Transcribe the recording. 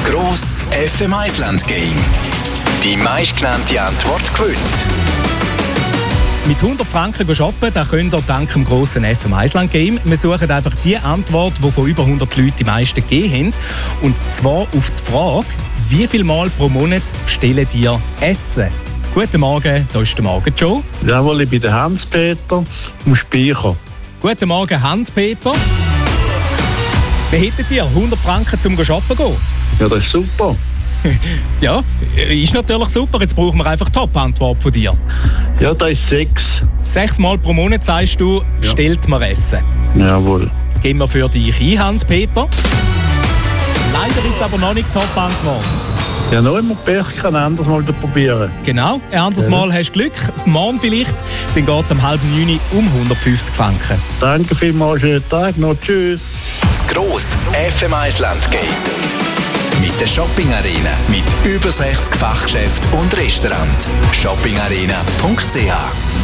Gross FM Island Game. Die meistgenannte Antwort gewinnt. Mit 100 Franken shoppen, da könnt ihr dank dem grossen FM Island Game. Wir suchen einfach die Antwort, die von über 100 Leuten die meisten gegeben haben. Und zwar auf die Frage, wie viel Mal pro Monat bestellen ihr Essen? Guten Morgen, hier ist der Morgen Joe. Jawohl, ich bin der Hans-Peter vom Speicher. Guten Morgen, Hans-Peter. Wie hättet ihr 100 Franken zum Shoppen gehen? Ja, das ist super. Ja, ist natürlich super. Jetzt brauchen wir einfach die Top-Antwort von dir. Ja, das ist 6. 6 Mal pro Monat, sagst du, bestellt man Essen. Jawohl. Gehen wir für dich ein, Hans-Peter. Leider ist es aber noch nicht die Top-Antwort. Ja, noch immer Pech, kann ein anderes Mal probieren. Genau, ein anderes Mal hast du Glück. Morgen vielleicht, dann geht es um 8:30 um 150 Franken. Danke vielmals, schönen Tag noch. Tschüss. Das Gross FM Island Game. Mit der Shopping Arena. Mit über 60 Fachgeschäften und Restaurants. shoppingarena.ch